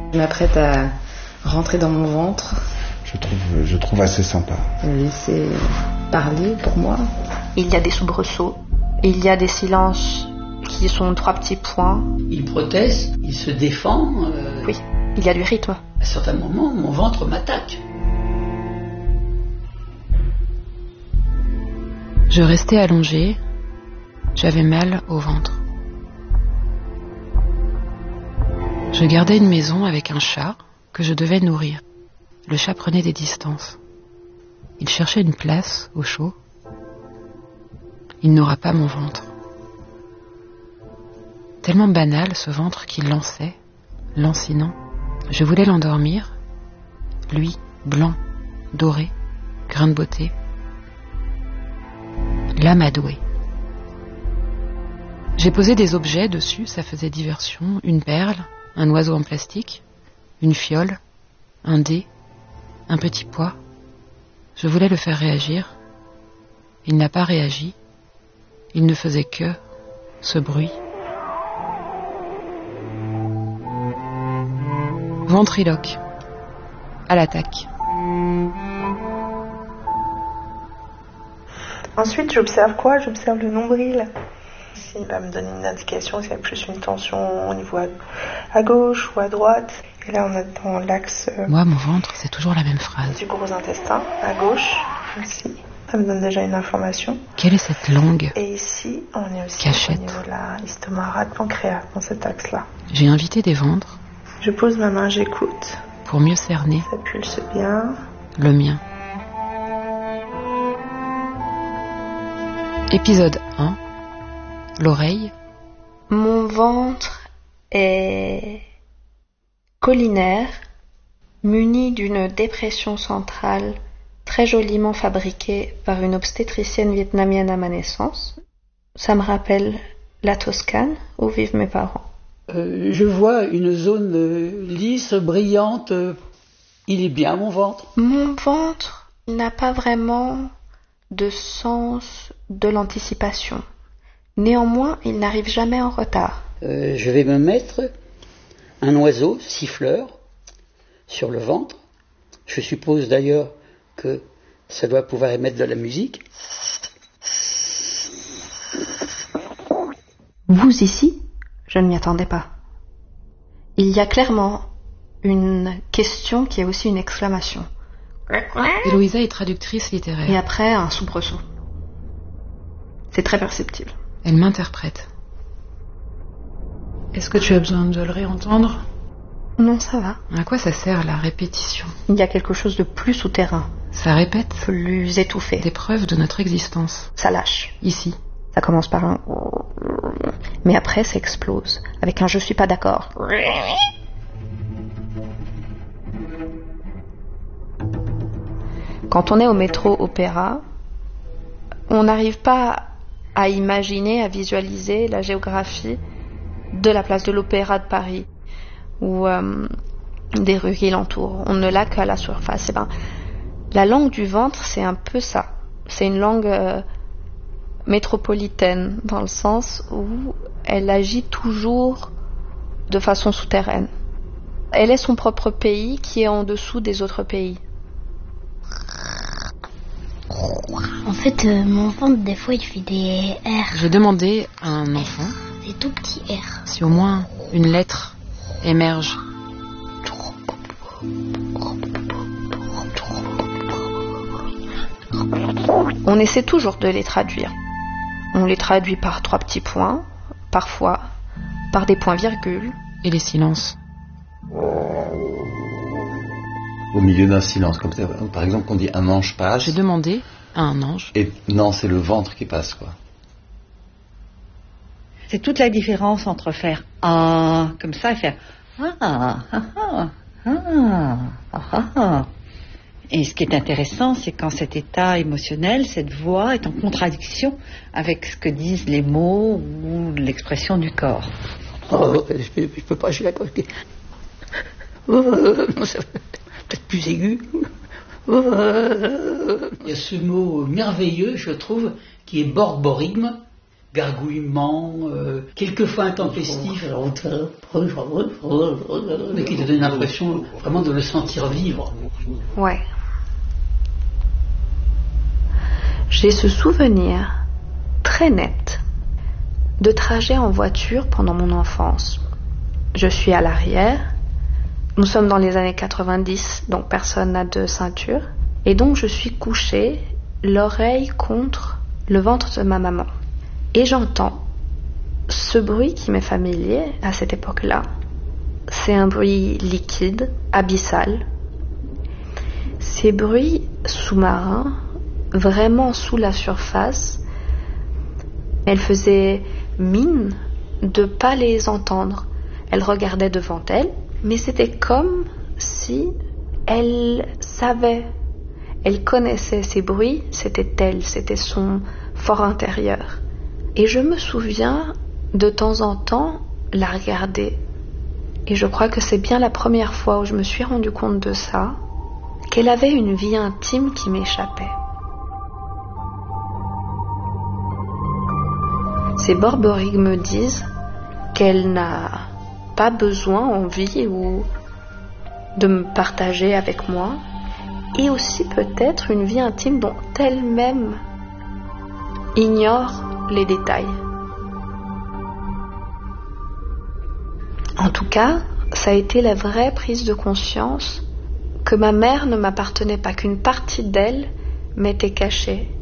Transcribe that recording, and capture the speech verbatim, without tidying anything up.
Je m'apprête à rentrer dans mon ventre. Je trouve, je trouve assez sympa. Laisser parler pour moi. Il y a des soubresauts, il y a des silences qui sont trois petits points. Il proteste, il se défend. Euh... Oui, il y a du rythme. À certains moments, mon ventre m'attaque. Je restais allongée, j'avais mal au ventre. Je gardais une maison avec un chat que je devais nourrir. Le chat prenait des distances. Il cherchait une place au chaud. Il n'aura pas mon ventre. Tellement banal ce ventre qu'il lançait, lancinant. Je voulais l'endormir. Lui, blanc, doré, grain de beauté. L'âme adouée. J'ai posé des objets dessus, ça faisait diversion. Une perle, un oiseau en plastique, une fiole, un dé, un petit pois. Je voulais le faire réagir. Il n'a pas réagi. Il ne faisait que ce bruit. Ventriloque. À l'attaque. Ensuite, j'observe quoi? J'observe le nombril. Il va me donner une indication s'il y a plus une tension au niveau à, à gauche ou à droite. Et là, on est dans l'axe... Euh, Moi, mon ventre, c'est toujours la même phrase. Du gros intestin, à gauche, ici. Ça me donne déjà une information. Quelle est cette langue? Et ici, on est aussi Cachette. au niveau de la estomac, rate, pancréas, dans cet axe-là. J'ai invité des ventres. Je pose ma main, j'écoute. Pour mieux cerner. Ça pulse bien. Le mien. Épisode un. L'oreille. Mon ventre est collinaire, muni d'une dépression centrale très joliment fabriquée par une obstétricienne vietnamienne à ma naissance. Ça me rappelle la Toscane où vivent mes parents. Euh, je vois une zone euh, lisse, brillante. Euh, il est bien, mon ventre. Mon ventre n'a pas vraiment de sens de l'anticipation. Néanmoins, il n'arrive jamais en retard. Euh, je vais me mettre un oiseau siffleur sur le ventre. Je suppose d'ailleurs que ça doit pouvoir émettre de la musique. Vous ici? Je ne m'y attendais pas. Il y a clairement une question qui est aussi une exclamation. Héloïsa est traductrice littéraire. Et après, un soubresaut. C'est très perceptible. Elle m'interprète. Est-ce que tu as besoin de le réentendre? Non, ça va. À quoi ça sert la répétition? Il y a quelque chose de plus souterrain. Ça répète? Plus étouffé. Des preuves de notre existence. Ça lâche. Ici. Ça commence par un... Mais après, ça explose. Avec un « je suis pas d'accord ». Quand on est au métro Opéra, on n'arrive pas à imaginer, à visualiser la géographie de la place de l'Opéra de Paris ou euh, des rues qui l'entourent. On ne l'a qu'à la surface. Et ben, la langue du ventre, c'est un peu ça. C'est une langue euh, métropolitaine dans le sens où elle agit toujours de façon souterraine. Elle est son propre pays qui est en dessous des autres pays. En fait, euh, mon ventre, des fois, il fait des R. J'ai demandé à un enfant Des tout petits R. si au moins une lettre émerge. On essaie toujours de les traduire. On les traduit par trois petits points, parfois par des points-virgules. Et les silences. Au milieu d'un silence, comme ça, par exemple, on dit un ange passe. J'ai demandé à un ange. Et non, c'est le ventre qui passe, quoi. C'est toute la différence entre faire ah comme ça et faire ah ah ah ah ah ah. Et ce qui est intéressant, c'est quand cet état émotionnel, cette voix est en contradiction avec ce que disent les mots ou l'expression du corps. Oh, je ne peux pas, je suis là. Oh, ça peut-être plus aigu. Oh. Il y a ce mot merveilleux, je trouve, qui est borborigme. gargouillements, euh, quelquefois intempestifs, mais qui te donnent l'impression vraiment de le sentir vivre. Ouais. J'ai ce souvenir très net de trajets en voiture pendant mon enfance. Je suis à l'arrière. Nous sommes dans les années quatre-vingt-dix, donc personne n'a de ceinture. Et donc je suis couchée, l'oreille contre le ventre de ma maman. Et j'entends ce bruit qui m'est familier à cette époque-là. C'est un bruit liquide, abyssal. Ces bruits sous-marins, vraiment sous la surface, elle faisait mine de ne pas les entendre. Elle regardait devant elle, mais c'était comme si elle savait, elle connaissait ces bruits, c'était elle, c'était son fort intérieur. Et je me souviens de temps en temps la regarder. Et je crois que c'est bien la première fois où je me suis rendu compte de ça, qu'elle avait une vie intime qui m'échappait. Ces Borborygmes me disent qu'elle n'a pas besoin, envie ou de me partager avec moi, et aussi peut-être une vie intime dont elle-même ignore les détails. En tout cas, ça a été la vraie prise de conscience que ma mère ne m'appartenait pas, qu'une partie d'elle m'était cachée